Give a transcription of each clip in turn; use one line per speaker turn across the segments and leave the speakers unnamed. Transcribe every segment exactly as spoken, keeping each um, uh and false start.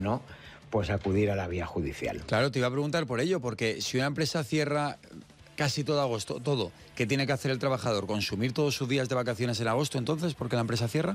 ¿no? Pues acudir a la vía judicial.
Claro, te iba a preguntar por ello, porque si una empresa cierra casi todo agosto, todo, ¿qué tiene que hacer el trabajador? ¿Consumir todos sus días de vacaciones en agosto entonces, porque la empresa cierra?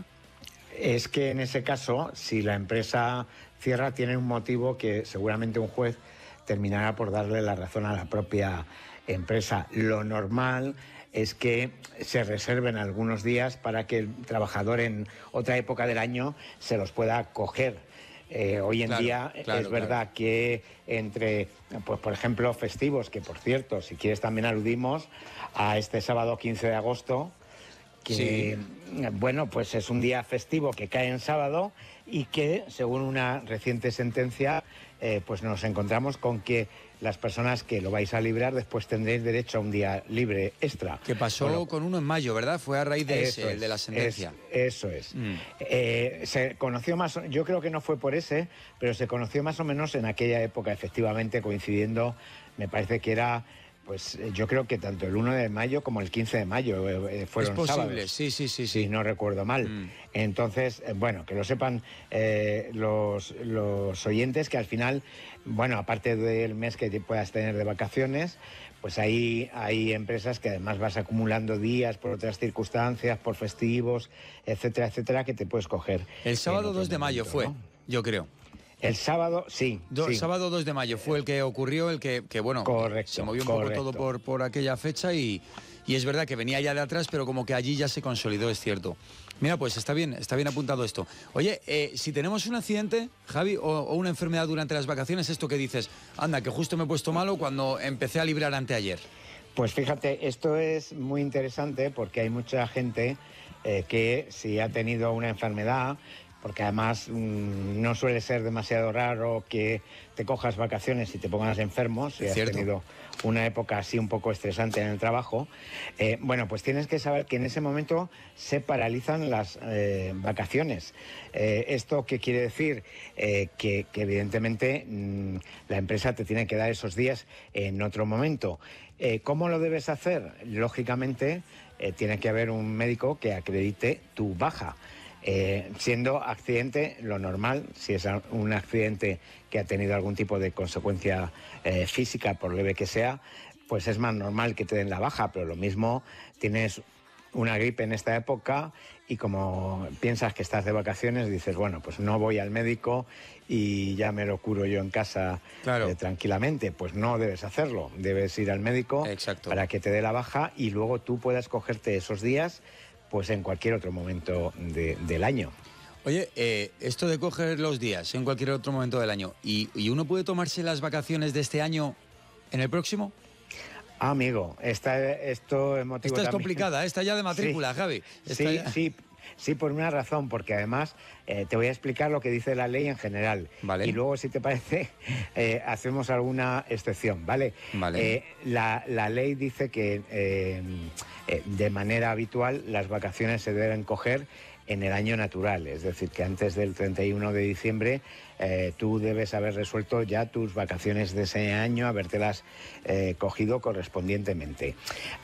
Es que en ese caso, si la empresa cierra, tiene un motivo que seguramente un juez terminará por darle la razón a la propia empresa. Lo normal es que se reserven algunos días para que el trabajador en otra época del año se los pueda coger. Eh, hoy en
claro,
día
claro,
es verdad
claro.
que entre, pues por ejemplo, festivos, que por cierto, si quieres también aludimos a este sábado quince de agosto, que, sí. bueno, pues es un día festivo que cae en sábado y que, según una reciente sentencia, eh, pues nos encontramos con que las personas que lo vais a librar después tendréis derecho a un día libre extra.
Que pasó bueno, con uno en mayo, ¿verdad? Fue a raíz de ese, es, el de la sentencia.
Es, eso es. Mm. Eh, se conoció más, yo creo que no fue por ese, pero se conoció más o menos en aquella época, efectivamente, coincidiendo, me parece que era... Pues yo creo que tanto el uno de mayo como el quince de mayo eh, fueron
sábados. Es posible,
sábados,
sí, sí, sí, sí.
Si no recuerdo mal. Mm. Entonces, eh, bueno, que lo sepan eh, los, los oyentes, que al final, bueno, aparte del mes que te puedas tener de vacaciones, pues ahí hay empresas que además vas acumulando días por otras circunstancias, por festivos, etcétera, etcétera, que te puedes coger.
El sábado dos de mayo fue, ¿no? Yo creo.
El sábado, sí.
Do,
sí.
Sábado dos de mayo fue el que ocurrió, el que, que bueno,
correcto,
se movió un
correcto.
poco todo por, por aquella fecha y, y es verdad que venía ya de atrás, pero como que allí ya se consolidó, es cierto. Mira, pues está bien, está bien apuntado esto. Oye, eh, si tenemos un accidente, Javi, o, o una enfermedad durante las vacaciones, esto que dices, anda, que justo me he puesto malo cuando empecé a librar anteayer.
Pues fíjate, esto es muy interesante porque hay mucha gente eh, que si ha tenido una enfermedad, porque además mmm, no suele ser demasiado raro que te cojas vacaciones y te pongas enfermo, si has tenido una época así un poco estresante en el trabajo, eh, bueno, pues tienes que saber que en ese momento se paralizan las eh, vacaciones. Eh, ¿Esto qué quiere decir? Eh, que, que evidentemente mmm, la empresa te tiene que dar esos días en otro momento. Eh, ¿Cómo lo debes hacer? Lógicamente, eh, tiene que haber un médico que acredite tu baja. Eh, siendo accidente lo normal, si es un accidente que ha tenido algún tipo de consecuencia eh, física, por leve que sea, pues es más normal que te den la baja, pero lo mismo tienes una gripe en esta época y como piensas que estás de vacaciones, dices, bueno, pues no voy al médico y ya me lo curo yo en casa claro. eh, tranquilamente. Pues no debes hacerlo, debes ir al médico
Exacto.
para que te dé la baja y luego tú puedas cogerte esos días pues en cualquier otro momento de, del año.
Oye, eh, esto de coger los días en cualquier otro momento del año, ¿y, y uno puede tomarse las vacaciones de este año en el próximo?
Ah, amigo, esta, esto es motivo
Esta es
también...
complicada, esta ya de matrícula, sí, Javi. Esta
sí,
ya...
sí, sí, por una razón, porque además eh, te voy a explicar lo que dice la ley en general.
Vale.
Y luego, si te parece, eh, hacemos alguna excepción, ¿vale?
Vale.
Eh, la, la ley dice que eh, eh, de manera habitual las vacaciones se deben coger en el año natural, es decir, que antes del treinta y uno de diciembre eh, tú debes haber resuelto ya tus vacaciones de ese año, habértelas eh, cogido correspondientemente.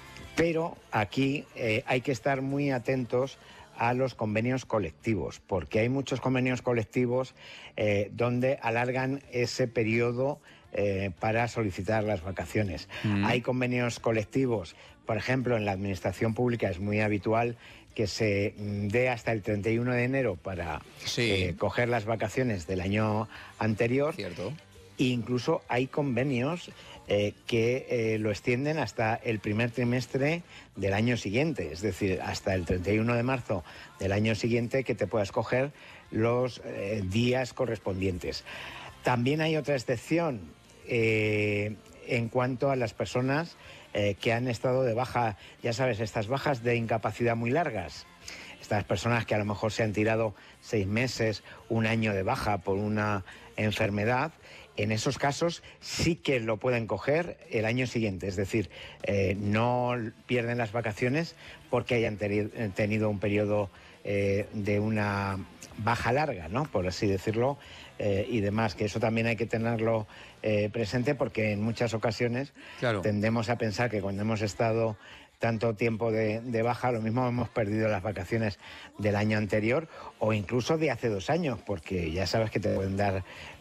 Pero aquí eh, hay que estar muy atentos a los convenios colectivos, porque hay muchos convenios colectivos eh, donde alargan ese periodo eh, para solicitar las vacaciones. Mm. Hay convenios colectivos, por ejemplo, en la administración pública es muy habitual que se dé hasta el treinta y uno de enero para
sí.
eh, coger las vacaciones del año anterior.
Cierto.
E incluso hay convenios eh, que eh, lo extienden hasta el primer trimestre del año siguiente, es decir, hasta el treinta y uno de marzo del año siguiente que te puedas coger los eh, días correspondientes. También hay otra excepción eh, en cuanto a las personas eh, que han estado de baja, ya sabes, estas bajas de incapacidad muy largas. Estas personas que a lo mejor se han tirado seis meses, un año de baja por una enfermedad, en esos casos sí que lo pueden coger el año siguiente. Es decir, eh, no pierden las vacaciones porque hayan tenido un periodo eh, de una baja larga, ¿no? Por así decirlo, eh, y demás, que eso también hay que tenerlo eh, presente porque en muchas ocasiones
claro.
tendemos a pensar que cuando hemos estado tanto tiempo de, de baja, lo mismo hemos perdido las vacaciones del año anterior o incluso de hace dos años, porque ya sabes que te pueden dar